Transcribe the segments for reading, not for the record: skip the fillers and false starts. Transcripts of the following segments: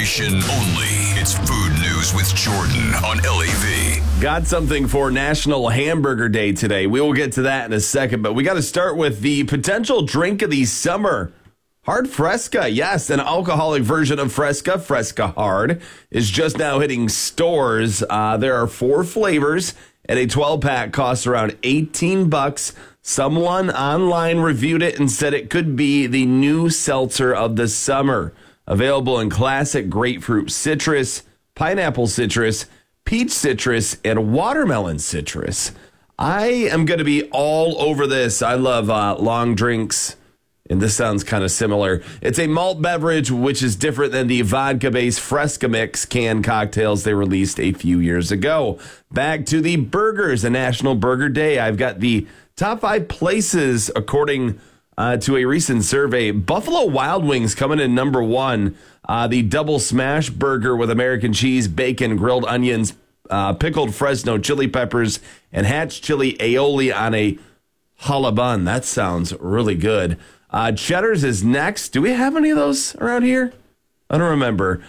Information only. It's Food News with Jordan on LAV. Got something for National Hamburger Day today. We will get to that in a second, but we got to start with the potential drink of the summer. Hard Fresca, yes, an alcoholic version of Fresca. Fresca Hard is just now hitting stores. There are 4 flavors, and a 12-pack costs around $18. Someone online reviewed it and said it could be the new seltzer of the summer. Available in classic grapefruit citrus, pineapple citrus, peach citrus, and watermelon citrus. I am going to be all over this. I love long drinks, and this sounds kind of similar. It's a malt beverage, which is different than the vodka-based Fresca Mix canned cocktails they released a few years ago. Back to the burgers, a National Burger Day. I've got the top 5 places according to a recent survey. Buffalo Wild Wings coming in number 1. The double smash burger with American cheese, bacon, grilled onions, pickled Fresno chili peppers, and hatch chili aioli on a challah bun. That sounds really good. Cheddar's is next. Do we have any of those around here? I don't remember.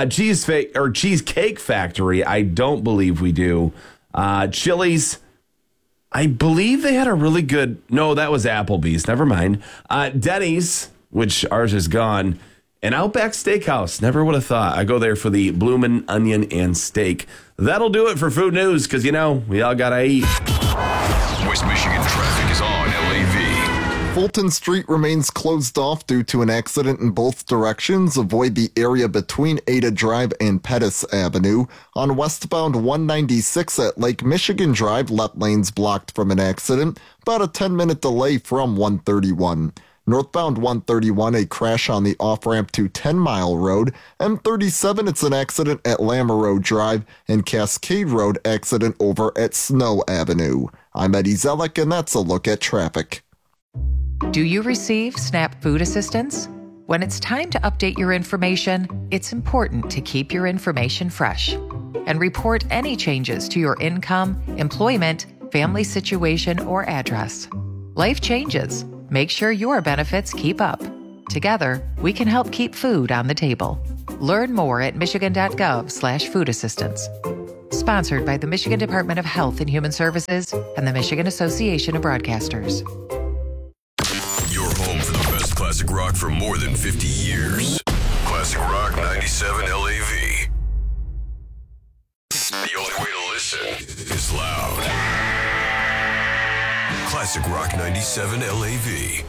Cheesecake Factory. I don't believe we do. Chili's. I believe they had a really good... No, that was Applebee's. Never mind. Denny's, which ours is gone. And Outback Steakhouse. Never would have thought. I go there for the bloomin' onion and steak. That'll do it for Food News, because, we all got to eat. West Michigan traffic is on LAV. Fulton Street remains closed off due to an accident in both directions. Avoid the area between Ada Drive and Pettis Avenue. On westbound 196 at Lake Michigan Drive, left lanes blocked from an accident. About a 10-minute delay from 131. Northbound 131, a crash on the off-ramp to 10 Mile Road. M37, it's an accident at Lamoureux Drive. And Cascade Road, accident over at Snow Avenue. I'm Eddie Zellick, and that's a look at traffic. Do you receive SNAP food assistance? When it's time to update your information, it's important to keep your information fresh and report any changes to your income, employment, family situation, or address. Life changes. Make sure your benefits keep up. Together, we can help keep food on the table. Learn more at michigan.gov/food assistance. Sponsored by the Michigan Department of Health and Human Services and the Michigan Association of Broadcasters. Your home for the best classic rock for more than 50 years. Classic Rock 97 LAV. The only way to listen is loud. Classic Rock 97 LAV.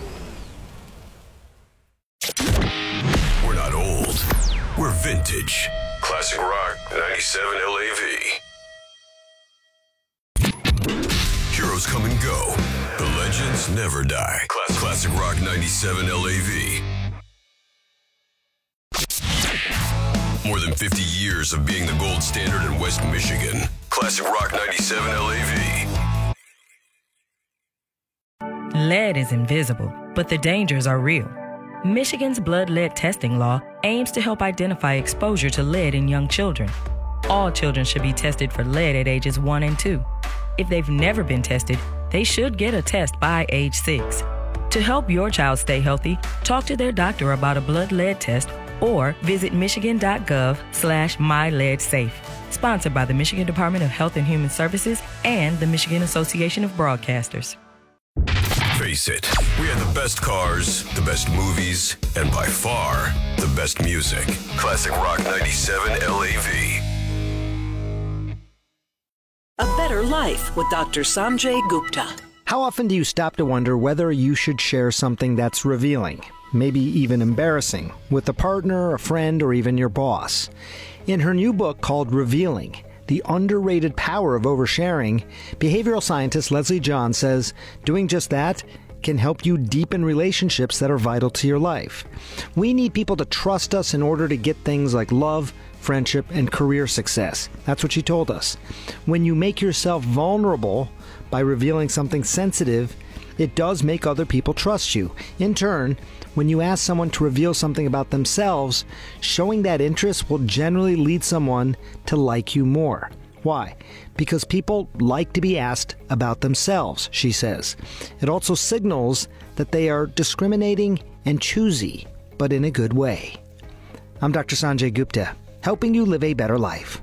We're not old. We're vintage. Classic Rock 97 LAV. Heroes come and go. The legends never die. Classic Rock 97 LAV. More than 50 years of being the gold standard in West Michigan. Classic Rock 97 LAV. Lead is invisible, but the dangers are real. Michigan's blood lead testing law aims to help identify exposure to lead in young children. All children should be tested for lead at ages 1 and 2. If they've never been tested, they should get a test by age 6. To help your child stay healthy, talk to their doctor about a blood lead test or visit michigan.gov/myleadsafe. Sponsored by the Michigan Department of Health and Human Services and the Michigan Association of Broadcasters. Face it, we had the best cars, the best movies, and by far, the best music. Classic Rock 97 LAV. A Better Life with Dr. Sanjay Gupta. How often do you stop to wonder whether you should share something that's revealing, maybe even embarrassing, with a partner, a friend, or even your boss? In her new book called Revealing, The Underrated Power of Oversharing, behavioral scientist Leslie John says doing just that can help you deepen relationships that are vital to your life. We need people to trust us in order to get things like love, friendship, and career success. That's what she told us. When you make yourself vulnerable by revealing something sensitive, it does make other people trust you. In turn, when you ask someone to reveal something about themselves, showing that interest will generally lead someone to like you more. Why? Because people like to be asked about themselves, she says. It also signals that they are discriminating and choosy, but in a good way. I'm Dr. Sanjay Gupta. helping you live a better life.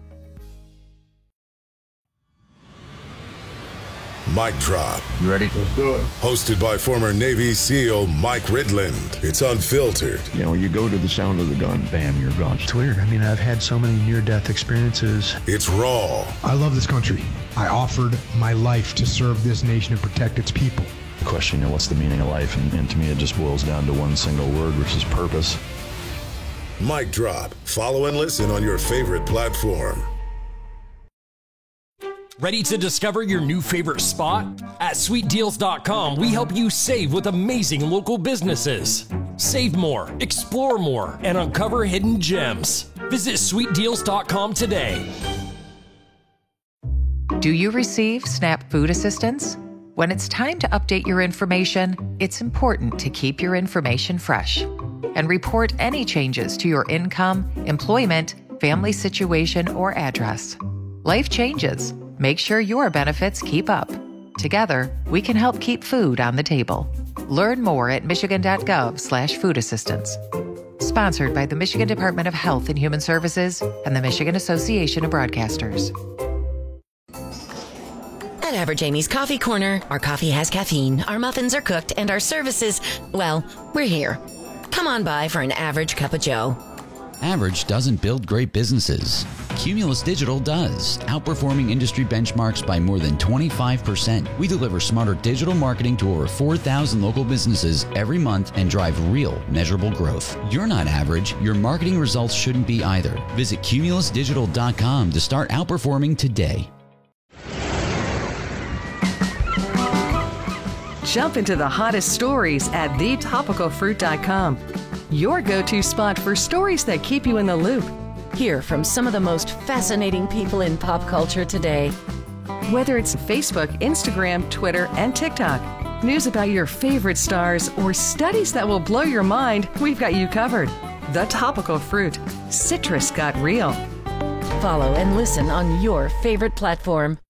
Mic Drop. You ready? Let's do it. Hosted by former Navy SEAL Mike Ridland. It's unfiltered. You know, you go to the sound of the gun, bam, you're gone. It's weird. I mean, I've had so many near-death experiences. It's raw. I love this country. I offered my life to serve this nation and protect its people. The question, what's the meaning of life? And to me, it just boils down to one single word, which is purpose. Mic Drop. Follow and listen on your favorite platform. Ready to discover your new favorite spot? At sweetdeals.com, we help you save with amazing local businesses. Save more, explore more, and uncover hidden gems. Visit sweetdeals.com today. Do you receive SNAP food assistance? When it's time to update your information, it's important to keep your information fresh and report any changes to your income, employment, family situation, or address. Life changes. Make sure your benefits keep up. Together, we can help keep food on the table. Learn more at michigan.gov/food assistance. Sponsored by the Michigan Department of Health and Human Services and the Michigan Association of Broadcasters. At Average Amy's Coffee Corner, our coffee has caffeine, our muffins are cooked, and our services, well, we're here. Come on by for an average cup of joe. Average doesn't build great businesses. Cumulus Digital does, outperforming industry benchmarks by more than 25%. We deliver smarter digital marketing to over 4,000 local businesses every month and drive real, measurable growth. You're not average. Your marketing results shouldn't be either. Visit cumulusdigital.com to start outperforming today. Jump into the hottest stories at thetopicalfruit.com. Your go-to spot for stories that keep you in the loop. Hear from some of the most fascinating people in pop culture today. Whether it's Facebook, Instagram, Twitter, and TikTok, news about your favorite stars, or studies that will blow your mind, we've got you covered. The Topical Fruit. Citrus got real. Follow and listen on your favorite platform.